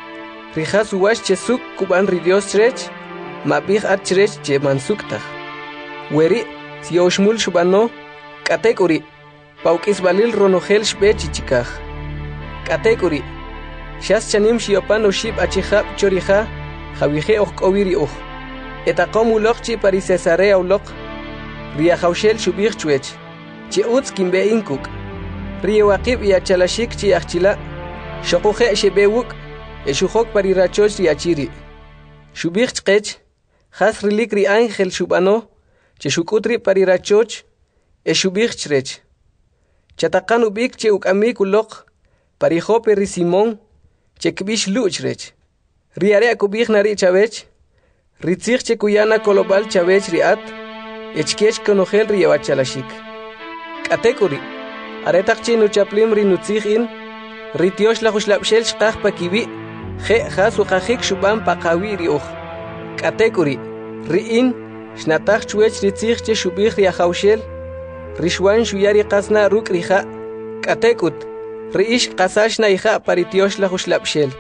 rijas uwash che suk kuban ri Dios chrech mabij at chrech che mansuktaj weri sioshmul shubano katekuri Paukis balil ronojel shbech chikaj katekuri shas chanim shiopan oshib achijab chorija jawije ojk'owiri uj etaqom uloqchi pari Cesarea uloq ria jawshel shubij chwech chi utz kimbe'in kuk ria waqib yachalashik chi ajchila shoquje shebewuk eshujok pari rachoch riachiri shubij chqech jas rilik ri ángel shubano che shukutri pari rachoch eshubij chrech Chataqan ubik che ukamik uloq pari Jope ri Simón che kbish luchrech riare kubij nari chavech ritzig che kuyana kolobal chavech riat echkech konojel ri wachalashik katekuri aretaq che nuchaplim ri nutzig in ri tiosh la khuslabshel shqaj pakiwi je jasu qajik shubam paqawi ri uj katekuri ri in shnataq chwech ritzig che shubij ri jawshel Rishwan shuyari qasna ruk rija katekut riish qasashna ija paritiosh la huslapshel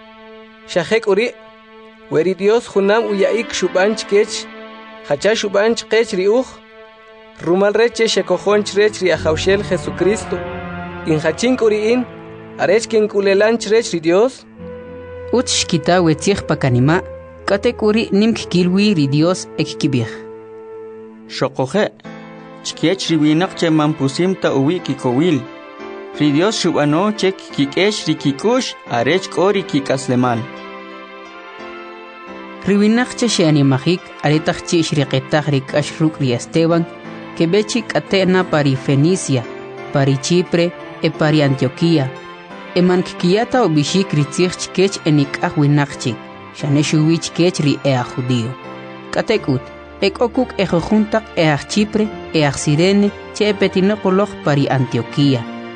shahek uri weri Dios junam uyaik shubanch kech hacha shubanch kech riuj rumal reche shekojonch rech ri ajawshel Jesucristo in hachin uri in arech kin kulelanch rech ri Dios uch shkita wetzig pakanima katekuri nimk kilwi ri Dios ekkibij shokoje chkech riwinaq che mampusimta uwi kikowil ri Dios shubano che kikesh ri kikush arech k'ori kik'aslemal riwinaq che sheanimajik aretaq chi shriqetaj ri k'ax ruk' ri Esteban que bechi k'ate'na pari Fenicia pari Chipre e pari Antioquía emankikiyata ubishik ri tzij chkech enik'aj winaq chik xane xuwi chkech ri eaj judío k'atek'ut ek'okuk ejojuntaq eaj Chipre eaj Cirene che epetinoqoloj pari Antioquía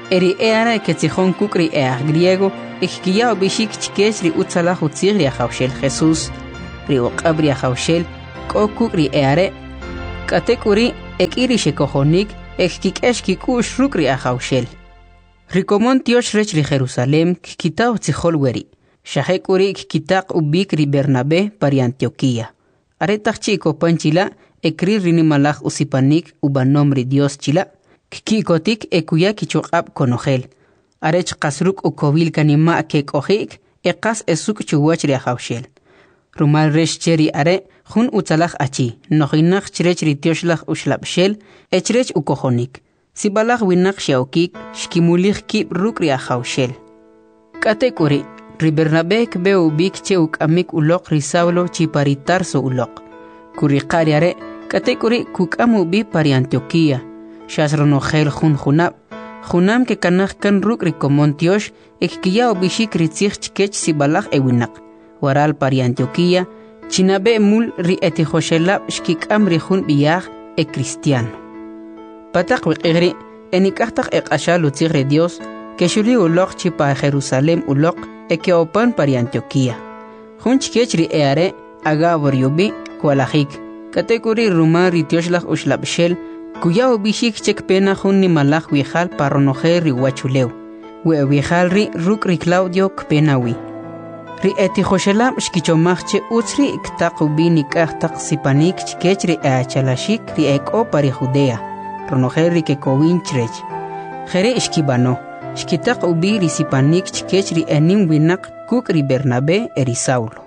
eri eara que tijón kukri griego ikkiya bishik chikesh ri utsala hutzig ri khawshel Jesús ri uqabri khawshel ko kukri eare katekuri ekiri shekohonik ekkikesh kikush rukri khawshel rikomon tiosh rech ri Jerusalem kitaw tijol weri shahekuri kitaq ubik ri Bernabé pari Antioquía aretach chiko panchila ekri rini malach usipanik ubanom ri Dios chila kikotik ekuya kichuqab konogel arech qasruk ukobil kanima ke kohik eqas esuk chuwach ri khawshel rumal resh cheri are khun utsalach achi nohinach chrech ri tioshlach ushlabshel echrech ukohonik sibalach winach shaukik shkimulich ki ruk ri khawshel katekuri ri Bernabé kbeu bik cheuk amik ulok ri Saulo chi pari Tarso ulok kuri qariare katekuri kukamu bi pari Antioquía shasronogel junab junam que kanaj kan ruk rikomon tiosh ekkiya obishik ritzich chkech sibalach ewinak waral pari Antioquía chinabe mul ri etijoshela shkikam rihun biyah e cristiano patak wiqigri enikahtak eqashal utzigre Dios que shuli ulok chi pa Jerusalem ulok eke opan pari Antioquía jun chkech ri eare agabor yubi kwalajik katekuri rumar ri tioshlach ushlabshel kuya ubishik chek pena jun ni malach wijal paronoje ri wachuleu we wijal ri ruk ri Claudio kpenawi ri etijoshelam shkichomachche utsri iktaqu ni kahtak sipanik chkech ri achalashik ri eko pari Judea ronoje ri kekowin chrech jere ishkibano shkitaqu ri sipanik chkech ri enim winak kuk ri Bernabé eri Saulo.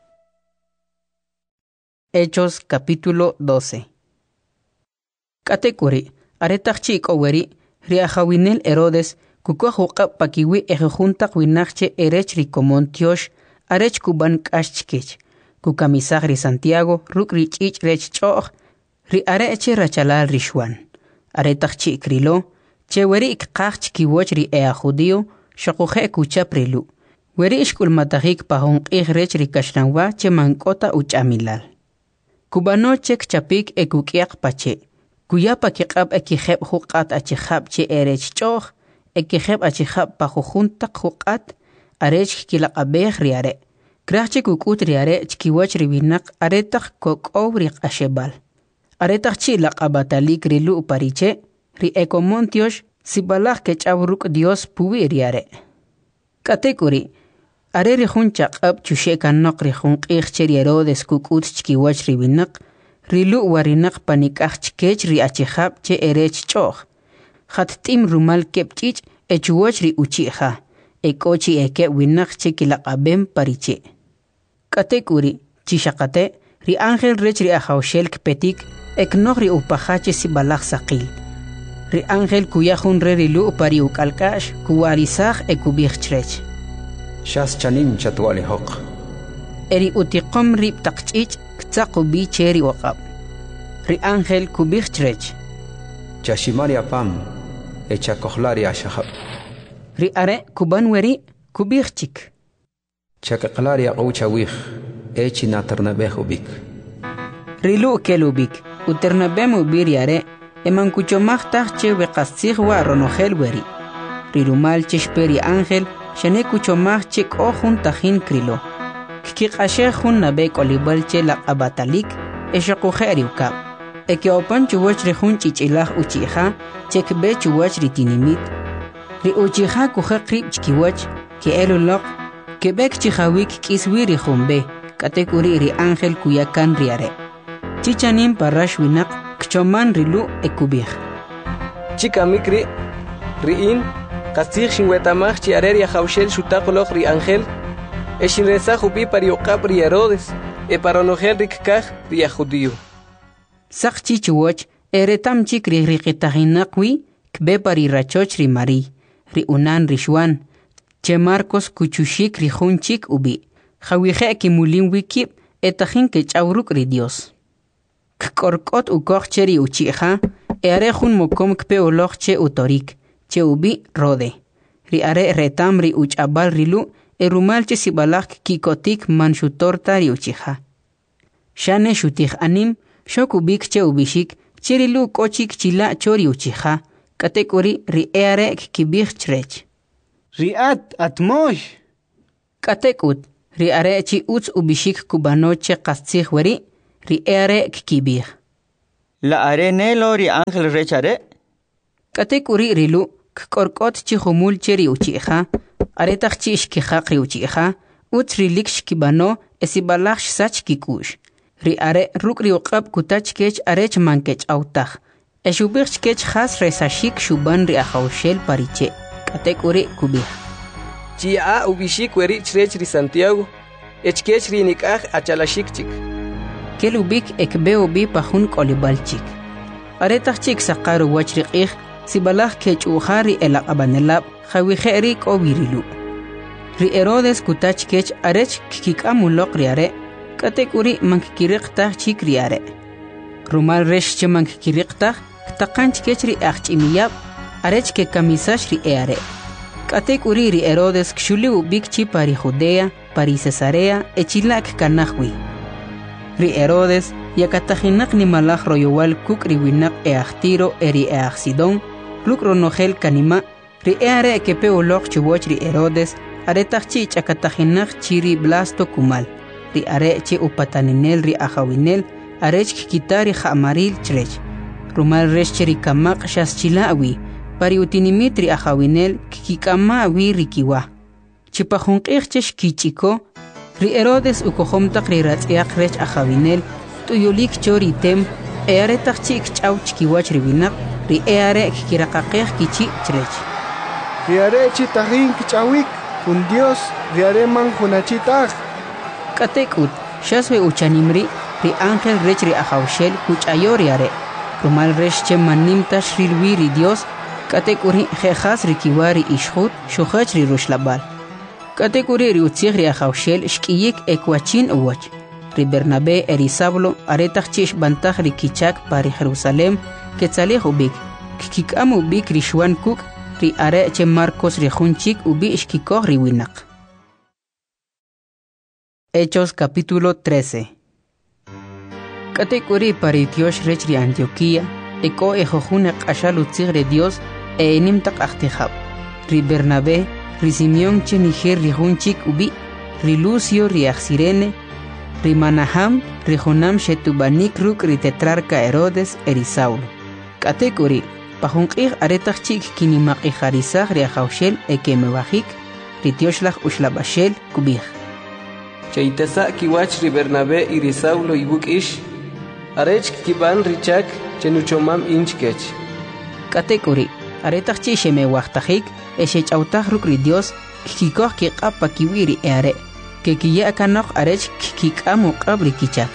Hechos capítulo 12. Katekuri aretachchi koweri riajawinel Herodes kukojuqa pakiwi ejejuntaq winachche erech rikomon tiosh arech kuban kashchkech kukamisaj ri Santiago ruk ri ch'ich rech ch'oj ri areche rachalal rishwan aretachchi krilo cheweri ikqaj kiwoch ri judío shoquje kuchaprilu weri ishkulmatajik pahonqij rech ri kashranwa che mankota uchamilal kubano chek chapik ekukiaq pache kuyapa kiqab ekijeb huqat achijab che erech ch'oj ekijeb achijab pajujuntaq huqat arech kilaqabej riare krajche kukut riare chkiwach riwinaq aretaq kok'ow ri q'ashebal aretaq chi laqabatalik rilu pariche ri ekomon tiosh sibalaj kech'aw ruk' Dios puwi riare katekuri are ri jun chaq'ab chushe kanaq ri jun q'ij che ri Herodes kukut chkiwach riwinaq rilu warinaq panikaj chkech ri achijab che erech ch'oj khattim rumal kepch'ich echuwach ri uchija ekochi eke winaq che kilaqabem pariche katekuri chishaqate ri ángel rech ri ajawshel kpetik eknoj ri upajache sibalaj saqil ri ángel kuyajun re rilu pari ukalkash kuwarisaj ekubij chrech shas chanim chatwali hoq eri utiqom ri taqch'ich ktzaqu bi cheri waqab ri ángel kubij chrech chashimari apam echakohlari ashahab ri are kuban weri kubij chik chakaqlari aqouchawij echi natarnabej ubik rilu kelubik uternabem ubir yare eman kuchomajtaj che weqastzij wa ronojel weri rirumal cheshperi ángel shane kuchomaj che k'ojun tajin krilo kkiq'axej jun nabe k'olib'al che laq'abatalik exoquje riwkab ekeopan chuwach ri jun ch'ich'ilaj uchija che kbe chuwach ri tinimit ri uchija kujaq rib chkiwach ke'eluloq kebek chijawik k'iswi ri junbe katekuri ri ángel kuyakan riare chichanim parash winaq kchoman rilu ekubij chikamikri ri'in qastzij xinwetamaj chi are ri ajawxel xutaqoloq ri ángel exinresaj upi pariuqab ri Herodes eparonojel ri kkaj ri ajudío saq chichuwach eretam chik ri riqitajinaqwi kbe pari rachoch ri Mari ri unan ri Xuan che Marcos kuchushik ri jun chik ubi jawije kimulin wikib etajin kech'awruk ri Dios kkork'ot ukoj che ri uchija are jun mokom kpe oloj che utorik che ubi Rode ri are retam ri uch'abal rilu erumal che sibalaj kikotik manshutorta ri uchija shane shutij anim shok ubik che ubishik che rilu k'ochik chila chori uchija Katekuri ri eare kibich trech. Riat atmosh. Katekut ri are chi uts ubishik kubanoche kastzig weri ri eare kibich. La are nelo ri ángel rechare. Katekuri rilu korkot chi humul cheri uchiha. Aretach chi ishkihakri uchiha. Uts rilik shkibano esibalach sach kikush. Ri are rukri uqab kutach kech arech mankech autach. Eshubich kech khas resashik shuban ri ahaushel pariche. Katekuri kubih. Chia ubishik weri chrech ri Santiago. Echkech ri nikach achalashik chik. Kelubik ekbeo bi pahun kolibalchik. Aretach chik saqaru wachriqih sibalach kech uhari elaqabanelab khawiheri kobirilu. Ri Herodes kutach kech arech kikikamuloq riare. Katekuri mankikiriqtah chik riare. Rumal resh che mankikiriqtah ktaqanch kech ri achimiyab arech ke kamisash ri eare. Katekuri ri Herodes kshuli ubik chi pari Judea, pari Cesarea, echilak kanahwi. Ri Herodes yakatajinak ni malach royowal kuk riwinak eachtiro eri eachsidon, luk ronogel kanima, ri eare kepe ulok chuboch ri Herodes, aretach chi chakatajinak chiri blasto kumal. Ri are chi upataninel ri ahawinel, arech kikitari hamaril chrech. Rumal resh chiri kamak shaschilaawi, pari utinimitri ahawinel kikikamawi rikiwa. Chipajunqich kichiko, ri Herodes ukohomtak ri ratziak rech ahawinel, tuyulik chori tem, earetach chik chau chikiwach riwinak, ri eare kikirakaqej kichi chrech. Ri are chitahin kichawik, un Dios, ri are man hunachitach. Katekut, shaswe uchanimri, ri ángel rech ri ahaushel kuchayori are. Rumal resh che manimta shrilwi ri Dios, katekuri jejas ri kiwari ishhut, shuhach ri rushlabal. Katekuri ri utzig ri ahaushel shkiyik ekwachin uwach. Ri Bernabé eri Saulo aretach chish bantach ri kichak pari Jerusalem, ketzalej ubik. Kikikam ubik ri shwan kuk, ri are che Marcos ri junchik ubi ishkikoh ri winak. Hechos capítulo 13. Katekuri paritiosh rech ri Antioquía, eko ejojune qashal utzig ri Dios, enimtak achtihab. Ri Bernabé, ri Simeón che niger ri junchik ubi, ri Lucio ri Axirene, ri Manaham, ri Jonam shetubanik ruk ri tetrarca Herodes eri Saulo. Katekuri, pajunqih aretach chik kinimaq ijarizaj ri ahaushel ekemebajik, ri tioshlaj ushlabashel kubij. Cheitesa kiwach ri Bernabé y ri Saulo ibuk ish, arech kiban richak chenuchomam inchkech. Katekuri, aretach chi shemewajtajik, eshechautaj ruk ri Dios, kikikoh kiqapa kiwiri eare, que kiya kanok arech kikikamu qabri kichak.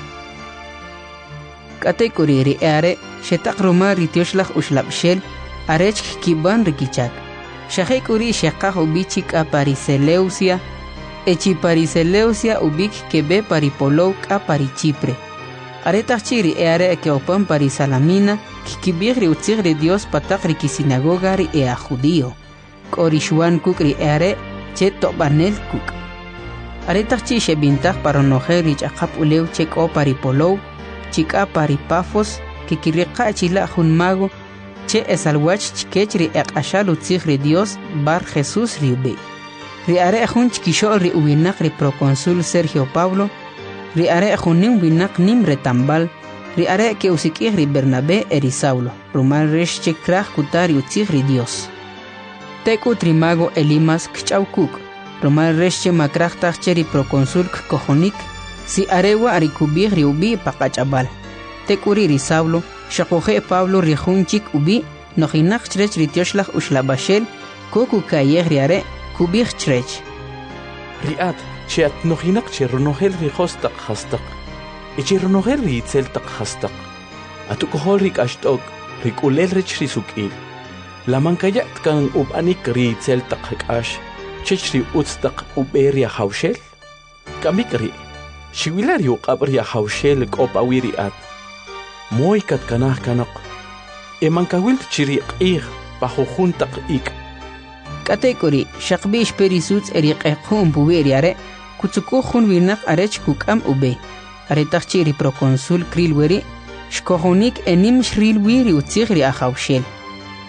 Katekuri ri eare, shetak roma ri tioshlaj ushlabshel, arech kiban ri kichak. Shahekuri shekaj ubichik a Pariseleusia, echi Pariseleusia ubik kebe paripolou a pari Chipre. Aretach chiri eare que opan parisalamina, kikibig ri utzig ri Dios patak ri kisinagoga ri ea judío. Korishuan kuk ri eare, che tobanel kuk. Aretach chi shebintach paronoje ri chakap uleu chek o paripolou, chika paripafos, kikirika chila junmago, che esalwach chikech ri ekashal utzig ri Dios bar Jesús ri ube. Ri are junch kishol ri uwinak ri proconsul Sergio Pablo, ri are junim winak nim retambal, ri are ke usikih ri Bernabé eri Saulo, rumal resh chekraj kutari utzig ri Dios. Teku trimago Elimas kchaukuk, rumal resh che makraj tachche ri proconsul kojonik, si arewa arikubih ri ubi pakachabal. Tekuri ri Saulo, shakoje Pablo ri junchik ubi, nojinak chrech ri tioshlaj ushlabashel, koku kayeh ri are, kubih chrech. Riat, che at nojinak che ronogel ri hostak hastak. Eche ronogel ri itzeltak hastak. Atukohol rik ashtok, rik ulel rich ri sukil. La mankayat kan ubanik ri itzeltak hakash, chech ri utstak uberia haushel. Kamik ri, shiwilari uqabria haushel kopawiri at. Moy kat kanah kanak. Emankawil chiri qih pahujuntak ik. Katekuri, shakbish perisuts eriqeqhum buweriare, kutsukuhun winak arech kukam ube. Aretach chiri proconsul krilweri, shkohunik enim shrilwiri utzigri ahaushel.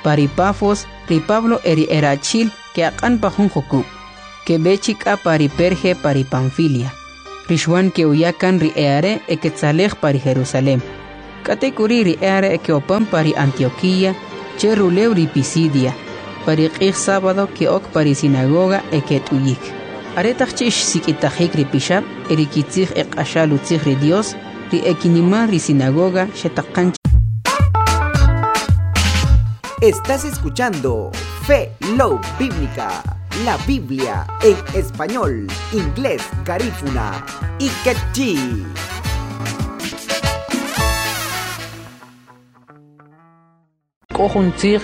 pari Pafos, ri Pablo eri erachil que akan pajun joku, que bechika pari Perge pari Panfilia, rishwan que uyakan ri eare eketzalej pari Jerusalem, katekuri ri eare ekeopan pari Antioquía, che ruleu ri Pisidia, pari qij sábado que ok pari sinagoga eketuyik. Aretachchish sikitajik ri pishab, erikitzij ekashalutzij ri Dios, ri ekinima ri sinagoga shetakanch. Estás escuchando Fe Love Bíblica, la Biblia en español, inglés, garífuna y quechí. Kohun